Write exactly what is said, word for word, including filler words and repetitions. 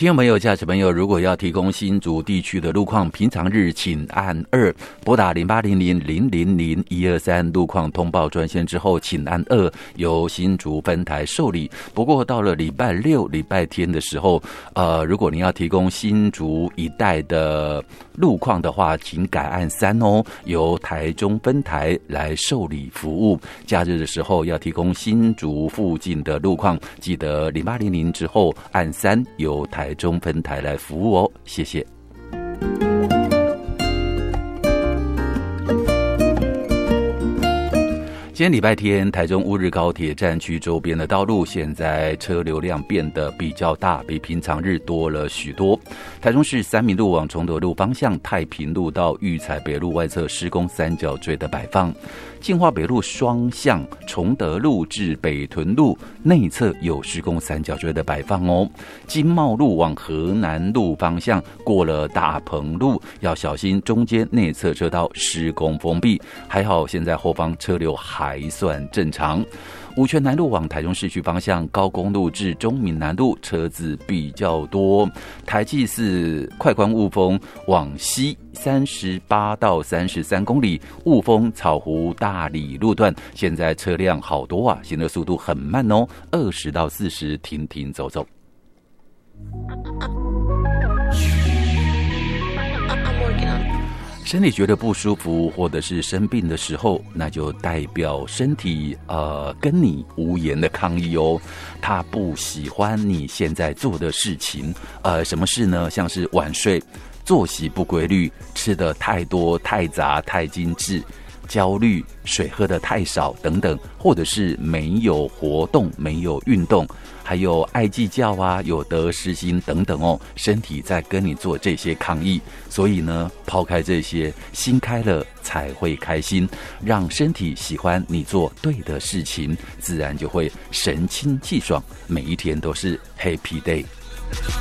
听众朋友、驾驶朋友，如果要提供新竹地区的路况，平常日请按二，拨打零八零零零零零一二三路况通报专线之后，请按二，由新竹分台受理。不过到了礼拜六、礼拜天的时候，呃，如果您要提供新竹一带的路况的话，请改按三哦，由台中分台来受理服务。假日的时候要提供新竹附近的路况，记得零八零零之后按三，由台台中分台来服务哦，谢谢。今天礼拜天，台中乌日高铁站区周边的道路现在车流量变得比较大，比平常日多了许多。台中市三民路往崇德路方向，太平路到育才北路外侧施工三角锥的摆放。进化北路双向崇德路至北屯路内侧有施工三角锥的摆放哦。金茂路往河南路方向，过了大鹏路要小心，中间内侧车道施工封闭，还好现在后方车流还算正常。五权南路往台中市区方向，高公路至中闽南路车子比较多。台七四快宽雾峰往西三十八到三十三公里，雾峰草湖大里路段现在车辆好多啊，行的速度很慢哦，二十到四十停停走走。身体觉得不舒服或者是生病的时候，那就代表身体呃跟你无言的抗议哦，他不喜欢你现在做的事情。呃，什么事呢？像是晚睡、作息不规律、吃的太多、太杂、太精致、焦虑、水喝的太少等等，或者是没有活动、没有运动，还有爱计较啊、有得失心等等哦，身体在跟你做这些抗议。所以呢，抛开这些，心开了才会开心，让身体喜欢你做对的事情，自然就会神清气爽，每一天都是 Happy Day。